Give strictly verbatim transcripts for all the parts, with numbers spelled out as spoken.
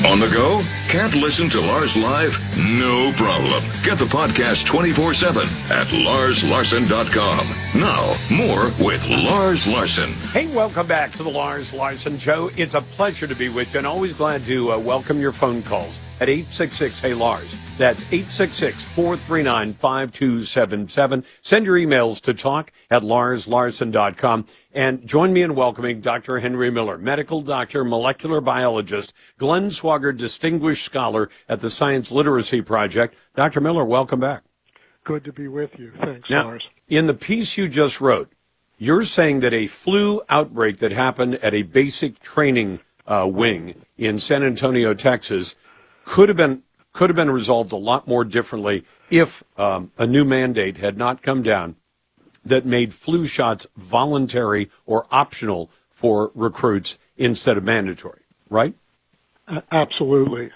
On the go? Can't listen to Lars live? No problem. Get the podcast twenty-four seven at lars larson dot com. Now, more with Lars Larson. Hey, welcome back to the Lars Larson Show. It's a pleasure to be with you, and always glad to uh, welcome your phone calls at eight six six, hey Lars. That's eight six six, four three nine, five two seven seven. Send your emails to talk at lars larson dot com. And join me in welcoming Doctor Henry Miller, medical doctor, molecular biologist, Glenn Swagger Distinguished Scholar at the Science Literacy Project. Doctor Miller, welcome back. Good to be with you. Thanks, now, Lars. In the piece you just wrote, you're saying that a flu outbreak that happened at a basic training uh, wing in San Antonio, Texas, could have been could have been resolved a lot more differently if um, a new mandate had not come down that made flu shots voluntary or optional for recruits instead of mandatory, right? Uh, absolutely.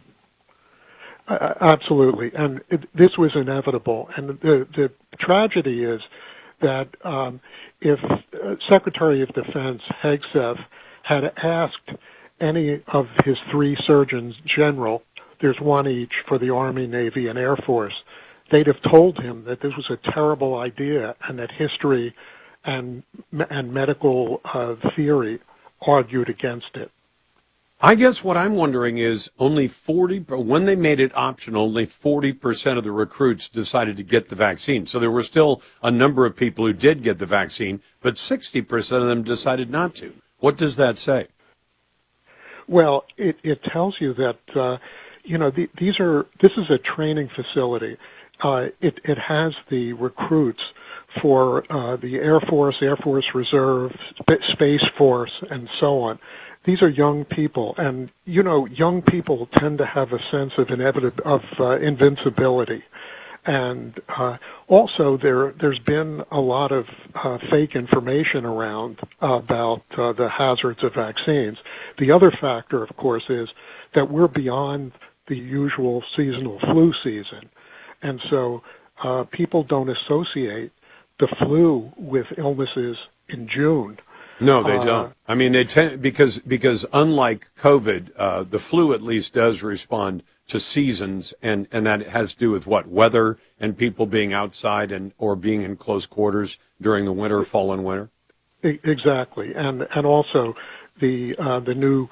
Uh, absolutely. And it, this was inevitable. And the, the tragedy is that um, if uh, Secretary of Defense Hegseth had asked any of his three surgeons general, there's one each for the Army, Navy, and Air Force, they'd have told him that this was a terrible idea and that history and and medical uh, theory argued against it. I guess what I'm wondering is only forty, when they made it optional, only forty percent of the recruits decided to get the vaccine. So there were still a number of people who did get the vaccine, but sixty percent of them decided not to. What does that say? Well, it, it tells you that, uh, you know, the, these are, this is a training facility. Uh, it, it has the recruits for uh, the Air Force, Air Force Reserve, Sp- Space Force, and so on. These are young people, and, you know, young people tend to have a sense of, inevit- of uh, invincibility. And uh, also there, there's been a lot of uh, fake information around about uh, the hazards of vaccines. The other factor, of course, is that we're beyond the usual seasonal flu season. And so uh, people don't associate the flu with illnesses in June. No, they uh, don't. I mean, they tend, because because unlike COVID, uh, the flu at least does respond to seasons, and, and that has to do with what, weather and people being outside and or being in close quarters during the winter, fall and winter. Exactly, and and also the uh, the new